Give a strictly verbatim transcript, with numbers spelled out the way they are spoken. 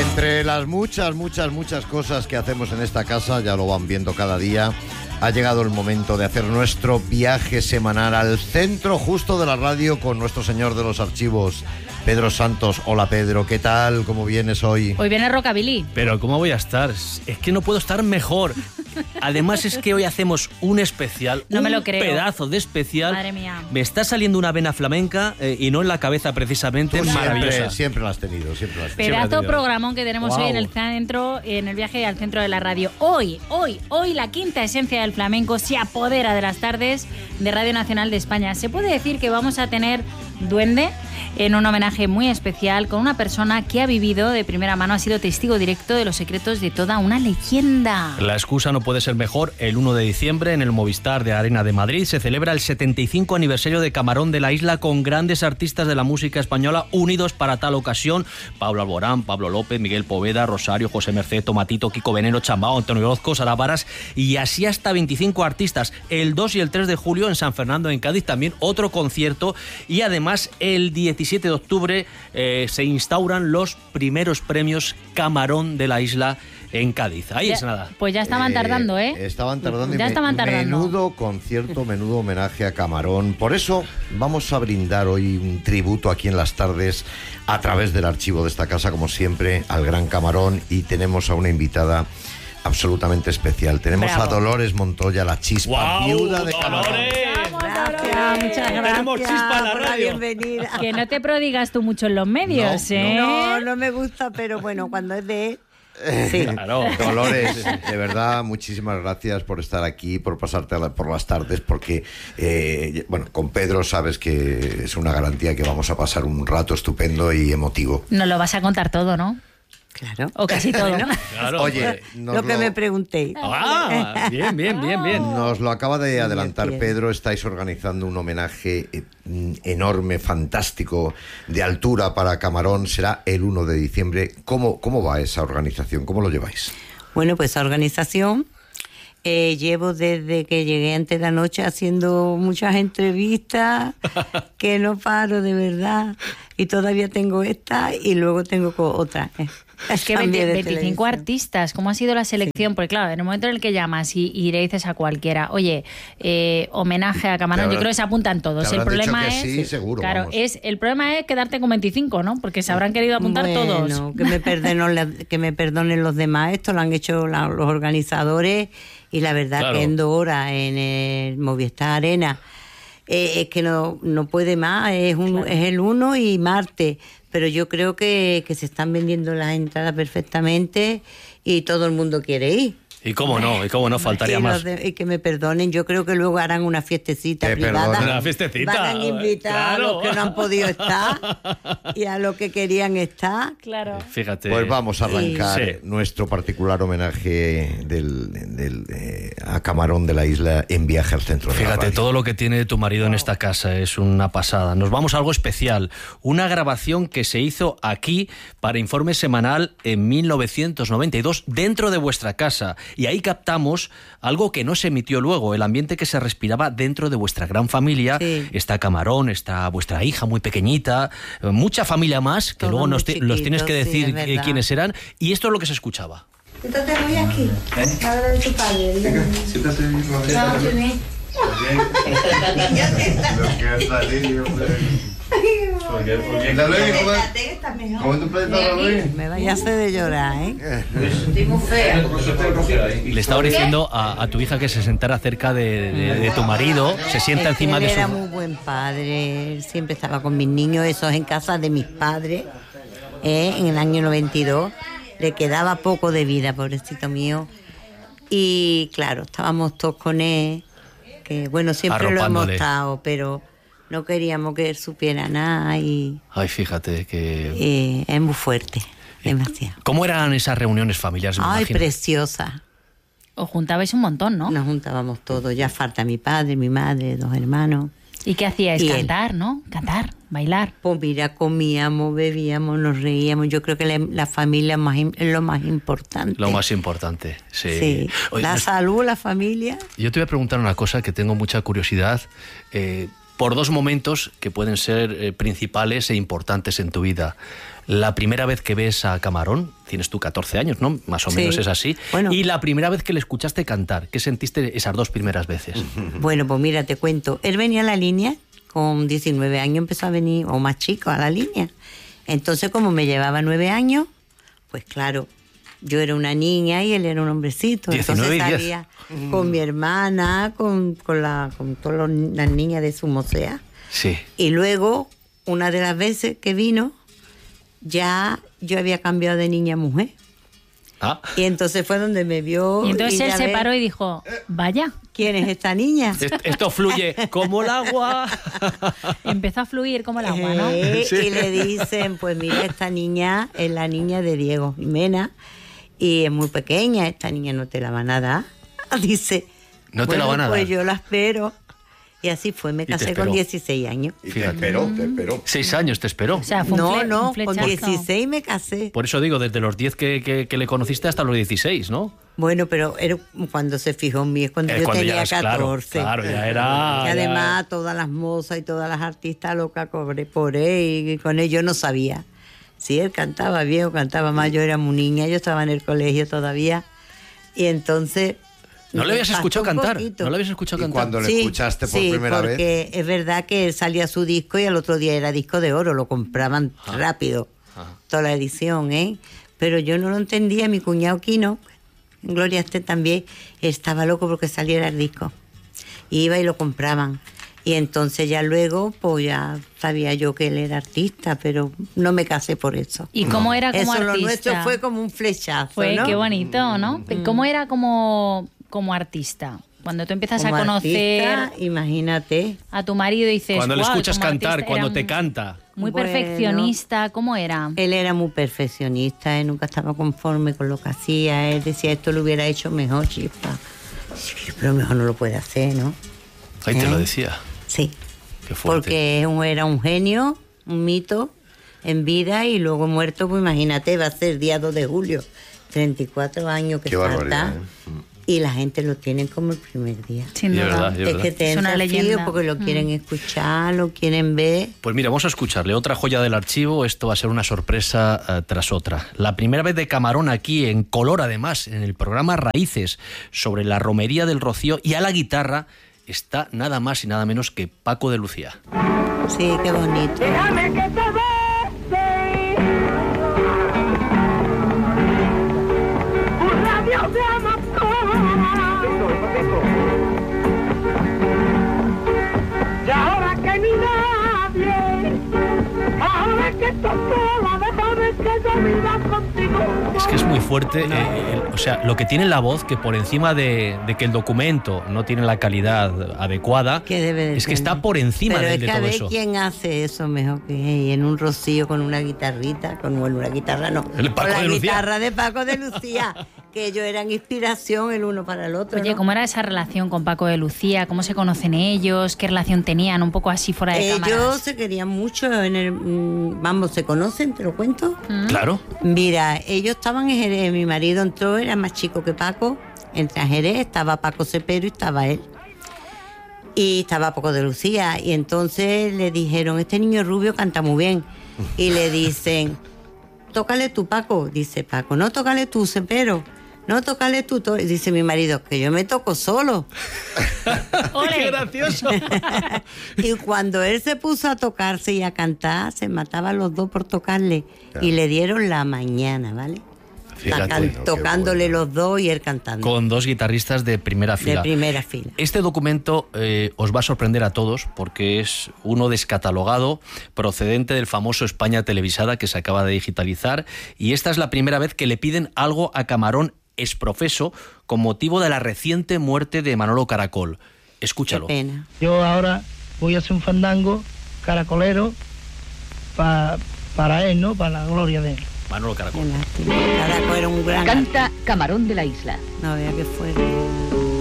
Entre las muchas, muchas, muchas cosas que hacemos en esta casa, ya lo van viendo cada día, ha llegado el momento de hacer nuestro viaje semanal al centro justo de la radio con nuestro señor de los archivos, Pedro Santos. Hola Pedro, ¿qué tal? ¿Cómo vienes hoy? Hoy viene Rockabilly. Pero ¿cómo voy a estar? Es que no puedo estar mejor. Además es que hoy hacemos un especial, no un me lo creo. pedazo de especial. Madre mía. Me está saliendo una vena flamenca eh, y no en la cabeza precisamente. Tú maravillosa. Siempre, siempre la has tenido, siempre la has tenido. Pedazo programón que tenemos Wow. hoy en el centro, en el viaje al centro de la radio. Hoy, hoy, hoy la quinta esencia del flamenco se apodera de las tardes de Radio Nacional de España. Se puede decir que vamos a tener duende en un homenaje muy especial con una persona que ha vivido de primera mano, ha sido testigo directo de los secretos de toda una leyenda. La excusa no puede ser mejor. El uno de diciembre en el Movistar de Arena de Madrid se celebra el setenta y cinco aniversario de Camarón de la Isla, con grandes artistas de la música española unidos para tal ocasión. Pablo Alborán, Pablo López, Miguel Poveda, Rosario, José Merced, Tomatito, Kiko Veneno, Chambao, Antonio Orozco, Sara Varas y así hasta veinticinco artistas. El dos y el tres de julio en San Fernando, en Cádiz, también otro concierto, y además el diecisiete de octubre eh, se instauran los primeros premios Camarón de la Isla en Cádiz. Ahí Ya, es nada. Pues ya estaban tardando, ¿eh? Estaban tardando. Ya y estaban tardando. Menudo concierto, menudo homenaje a Camarón. Por eso vamos a brindar hoy un tributo aquí en las tardes a través del archivo de esta casa, como siempre, al gran Camarón, y tenemos a una invitada absolutamente especial. Tenemos Bravo. a Dolores Montoya, la chispa, ¡Guau, viuda de Camarón. Dolores! Gracias, muchas gracias. Tenemos chispa en la por la radio. bienvenida. Que no te prodigas tú mucho en los medios, No, ¿eh? No, no me gusta, pero bueno, cuando es de él, sí. Claro. Dolores, de verdad, muchísimas gracias por estar aquí, por pasarte a la- por las tardes, porque, eh, bueno, con Pedro sabes que es una garantía que vamos a pasar un rato estupendo y emotivo. Nos lo vas a contar todo, ¿no? Claro. O casi todo. Claro. Oye, nos Lo que me preguntéis. Ah, bien, bien, bien, bien. Nos lo acaba de adelantar bien. Pedro, estáis organizando un homenaje eh, mm, enorme, fantástico, de altura para Camarón, será el uno de diciembre. ¿Cómo, cómo va esa organización? ¿Cómo lo lleváis? Bueno, pues esa organización eh, llevo desde que llegué antes de la noche haciendo muchas entrevistas, que no paro de verdad, y todavía tengo esta y luego tengo co- otra. eh. Es que También de veinticinco televisión. artistas, ¿cómo ha sido la selección? Porque claro, en el momento en el que llamas y, y le dices a cualquiera, oye, eh, homenaje a Camarón, Te yo habrán- creo que se apuntan todos. te El habrán problema dicho es, que sí, seguro, claro, vamos. es el problema es quedarte con veinticinco, ¿no? Porque se habrán querido apuntar Bueno, todos. que me perdonen, la- que me perdonen los demás. Esto lo han hecho la- los organizadores, y la verdad Claro. que en dos horas en el Movistar Arena eh, es que no, no puede más. Es, un, Claro. es el uno y martes, pero yo creo que, que se están vendiendo las entradas perfectamente y todo el mundo quiere ir. Y cómo no, y cómo no, faltaría y, los más. de- y que me perdonen, yo creo que luego harán una fiestecita Te privada. perdonan. Una fiestecita, Van a invitar a claro. los que no han podido estar y a los que querían estar. Claro. Fíjate. Pues vamos a arrancar Sí. nuestro particular homenaje del, del, eh, a Camarón de la Isla en viaje al centro de la Fíjate, radio. todo lo que tiene tu marido en esta casa es una pasada. Nos vamos a algo especial. Una grabación que se hizo aquí para Informe Semanal en mil novecientos noventa y dos dentro de vuestra casa. Y ahí captamos algo que no se emitió luego, el ambiente que se respiraba dentro de vuestra gran familia. Sí. Está Camarón, está vuestra hija muy pequeñita, eh, mucha familia más, que Todos luego muy nos ti- los tienes que chiquitos, sí, decir es eh, verdad. quiénes eran. Y esto es lo que se escuchaba. Siéntate muy aquí. Habla de tu padre. Venga, Siéntate bien, no, Jimmy. Siéntate, que estás mejor. ¿Cómo tú puedes estar bien? Me vaya a hacer de llorar, ¿eh? Estoy muy fea. Le estaba diciendo a, a tu hija que se sentara cerca de, de- de tu marido, se sienta Es que encima él de su... era muy buen padre, él siempre estaba con mis niños, esos en casa de mis padres, ¿eh? En el año noventa y dos. Le quedaba poco de vida, pobrecito mío. Y claro, estábamos todos con él, que bueno, siempre lo hemos Arropándole. estado, pero no queríamos que él supiera nada y Ay, fíjate que... eh, es muy fuerte, demasiado. ¿Cómo eran esas reuniones familiares? Me Ay, imagino? preciosa. Os juntabais un montón, ¿no? Nos juntábamos todos, ya falta mi padre, mi madre, dos hermanos. ¿Y qué hacíais? Y él. Cantar, ¿no? Cantar, bailar. Pues mira, comíamos, bebíamos, nos reíamos. Yo creo que la, la familia más, im- es lo más importante. Lo más importante, sí. Sí. Oye, La nos- salud, la familia. Yo te voy a preguntar una cosa que tengo mucha curiosidad. Eh, por dos momentos que pueden ser eh, principales e importantes en tu vida. La primera vez que ves a Camarón, tienes tú catorce años, ¿no? Más o Sí. menos es así. Bueno. Y la primera vez que le escuchaste cantar, ¿qué sentiste esas dos primeras veces? Bueno, pues mira, te cuento. Él venía a la línea, con diecinueve años empezó a venir, o más chico, a la línea. Entonces, como me llevaba nueve años, pues claro, yo era una niña y él era un hombrecito. diecinueve Entonces y diez. salía con mi hermana, con, con, la, con todas los- las niñas de su mosea. Sí. Y luego, una de las veces que vino, ya yo había cambiado de niña a mujer. Ah, Y entonces fue donde me vio. Y entonces él ya se ves, paró y dijo, vaya, ¿quién es esta niña? est- esto fluye como el agua. empezó a fluir como el agua, ¿no? Eh, Sí. Y le dicen, pues mira, esta niña es la niña de Diego Jimena y es muy pequeña, esta niña no te la van a dar. Dice, No te la "Bueno, van a pues dar". yo la espero. Y así fue, me te casé esperó. con dieciséis años. Y te Fíjate. esperó, te esperó. Seis años te esperó. O sea, fue un No, fle- no, un con flechazo. dieciséis me casé. Por eso digo, desde los diez que, que- que le conociste hasta los dieciséis, ¿no? Bueno, pero era cuando se fijó en mí, es cuando Es yo cuando tenía ya es- claro, catorce. claro, ya era- Y además todas las mozas y todas las artistas locas cobré por él y con él yo no sabía. Si él cantaba bien o cantaba mal, yo era muy niña, yo estaba en el colegio todavía. Y entonces... ¿No le habías pasó escuchado un cantar? poquito. ¿No le habías escuchado Y cantar? cuando le escuchaste por sí, primera vez. porque es verdad que él salía su disco y al otro día era disco de oro, lo compraban Ah. rápido, Ajá. toda la edición, ¿eh? Pero yo no lo entendía, mi cuñado Quino, Gloria Esther también, estaba loco porque saliera el disco. Y iba y lo compraban. Y entonces ya luego, pues ya sabía yo que él era artista, pero no me casé por eso. ¿Y cómo era como Eso artista? lo nuestro fue como un flechazo, Fue, ¿no? qué bonito, ¿no? ¿Cómo era como, como artista? Cuando tú empiezas Como a conocer artista, imagínate. a tu marido y dices, Cuando le "Guau", escuchas como cantar, artista cuando era te muy- canta. Muy Bueno. perfeccionista, ¿cómo era? Él era muy perfeccionista, él nunca estaba conforme con lo que hacía, él decía, esto lo hubiera hecho mejor, chispa. Pero mejor no lo puede hacer, ¿no? Ahí te ¿Eh? lo decía. Sí, Qué fuerte. porque es un- era un genio, un mito en vida y luego muerto, pues imagínate, va a ser día dos de julio, treinta y cuatro años que Qué falta. barbaridad, ¿eh? Y la gente lo tiene como el primer día. Sin Y es duda. verdad, y es Es verdad. que te Es una entra frío leyenda. porque lo Mm. quieren escuchar, lo quieren ver. Pues mira, vamos a escucharle otra joya del archivo. Esto va a ser una sorpresa eh, tras otra. La primera vez de Camarón aquí, en color además, en el programa Raíces, sobre la romería del Rocío, y a la guitarra está nada más y nada menos que Paco de Lucía. Sí, qué bonito. Déjame que te bese. Un radio de amapola. Y ahora que ni nadie, ahora que estás sola, déjame que yo viva contigo. Es que es muy fuerte, eh, el- o sea, lo que tiene la voz, que por encima de, de que el documento no tiene la calidad adecuada, Que debe de es que tener. está por encima Pero de, es de que a todo ver eso. quién hace eso mejor que él, en un Rocío con una guitarrita, con bueno, una guitarra no, El con Paco la de Lucía. guitarra de Paco de Lucía, que ellos eran inspiración el uno para el otro. Oye, ¿no? ¿cómo era esa relación con Paco de Lucía? ¿Cómo se conocen ellos? ¿Qué relación tenían? Un poco así fuera de Ellos cámaras. se querían mucho, en el, mm, vamos, ¿se conocen? ¿Te lo cuento? Claro. Mira, ellos estaban en Jerez, mi marido entró, era más chico que Paco, entra a Jerez, estaba Paco Cepero y estaba él. Y estaba Paco de Lucía, y entonces le dijeron, este niño rubio canta muy bien. Y le dicen, tócale tú, Paco. Dice Paco, no, tócale tú, Cepero. No, tócale tú. to-". Y dice mi marido, que yo me toco solo. ¡Ole! ¡Qué gracioso! Y cuando él se puso a tocarse y a cantar, se mataban los dos por tocarle. Y le dieron la mañana, ¿vale? Fíjate. La can- Bueno, qué tocándole bueno. los dos y él cantando. Con dos guitarristas de primera de fila. primera fila. Este documento eh, os va a sorprender a todos porque es uno descatalogado procedente del famoso España Televisada que se acaba de digitalizar, y esta es la primera vez que le piden algo a Camarón exprofeso con motivo de la reciente muerte de Manolo Caracol. Qué Escúchalo. pena. Yo ahora voy a hacer un fandango caracolero pa- para él, ¿no? Para la gloria de él. Manolo Qué Caracol. lástima. Caraco era un gran... Canta Camarón de la Isla. No vea que fue.